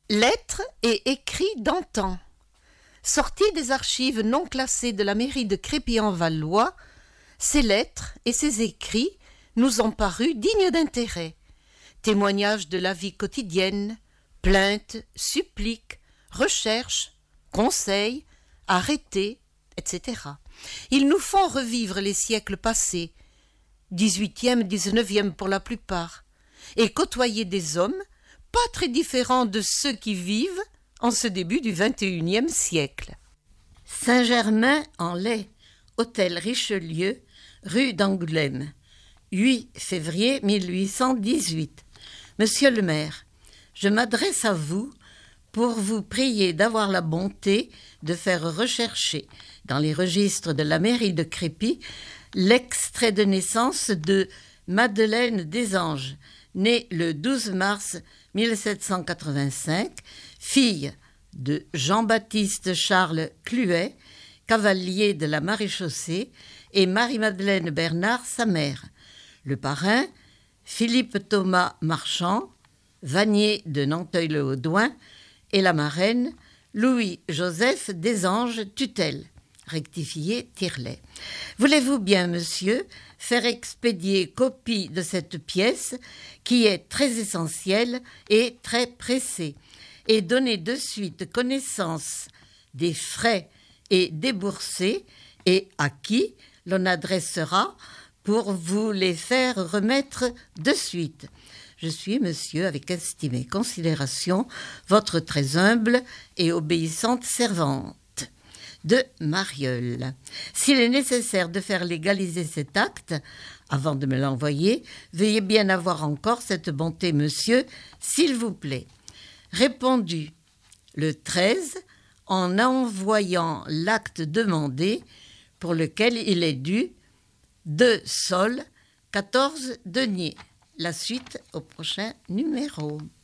Lettres et écrits d'antan. Sortis des archives non classées de la mairie de Crépy-en-Valois, ces lettres et ces écrits nous ont paru dignes d'intérêt. Témoignages de la vie quotidienne, plaintes, suppliques, recherches, conseils, arrêtés, etc. Ils nous font revivre les siècles passés, 18e, 19e pour la plupart, et côtoyer des hommes pas très différents de ceux qui vivent en ce début du XXIe siècle. Saint-Germain-en-Laye, hôtel Richelieu, rue d'Angoulême, 8 février 1818. Monsieur le maire, je m'adresse à vous pour vous prier d'avoir la bonté de faire rechercher dans les registres de la mairie de Crépy l'extrait de naissance de Madeleine Desanges, née le 12 mars 1785, fille de Jean-Baptiste Charles Cluet, cavalier de la maréchaussée, et Marie-Madeleine Bernard, sa mère. Le parrain, Philippe Thomas Marchand, vannier de Nanteuil-le-Haudouin, et la marraine, Louis-Joseph Desanges Tutelle, rectifié Tirlet. Voulez-vous bien, monsieur, faire expédier copie de cette pièce qui est très essentielle et très pressée, et donner de suite connaissance des frais et déboursés et à qui l'on adressera pour vous les faire remettre de suite. Je suis, monsieur, avec estimée considération, votre très humble et obéissante servante. De Marieul. S'il est nécessaire de faire légaliser cet acte, avant de me l'envoyer, veuillez bien avoir encore cette bonté, monsieur, s'il vous plaît. Répondu le 13, en envoyant l'acte demandé, pour lequel il est dû 2 sols, 14 deniers. La suite au prochain numéro.